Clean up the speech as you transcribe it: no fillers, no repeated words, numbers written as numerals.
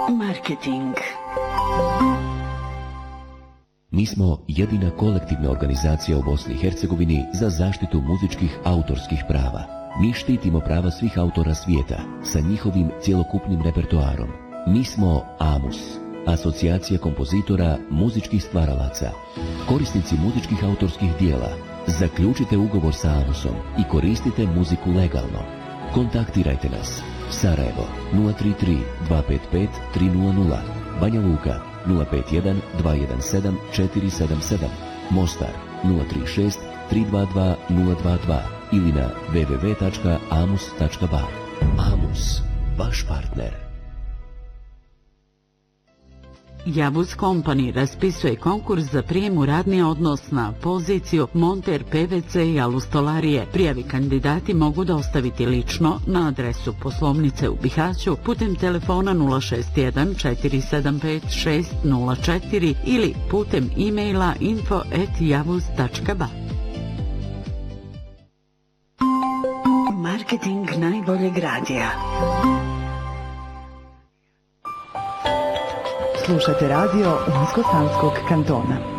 Marketing. Mi smo jedina kolektivna organizacija u Bosni i Hercegovini za zaštitu muzičkih autorskih prava. Mi štitimo prava svih autora svijeta sa njihovim cjelokupnim repertoarom. Mi smo AMUS, Asocijacija kompozitora muzičkih stvaralaca. Korisnici muzičkih autorskih dijela, zaključite ugovor sa AMUSom i koristite muziku legalno. Kontaktirajte nas. Sarajevo 033 255 300, Banja Luka 051 217 477, Mostar 036 322 022 ili na www.amus.ba. AMUS, vaš partner. Javuz Company raspisuje konkurs za prijem u radni odnos na poziciju monter PVC i alustolarije. Prijavi kandidati mogu dostaviti lično na adresu poslovnice u Bihaću putem telefona 061 475 604 ili putem e-maila info@javuz.ba. Marketing najboljeg radija. Slušate radio Unsko-Sanskog kantona.